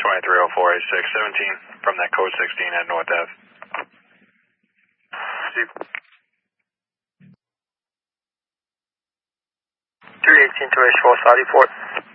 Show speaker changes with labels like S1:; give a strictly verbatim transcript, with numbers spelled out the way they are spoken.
S1: twenty-three oh four eight six, seventeen from that code sixteen at North Ave.
S2: three eighteen to H four, Saudi Port.